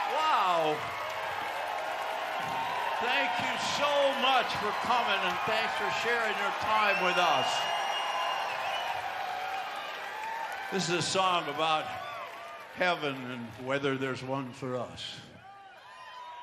Wow. Thank you so much for coming, and thanks for sharing your time with us. This is a song about heaven and whether there's one for us.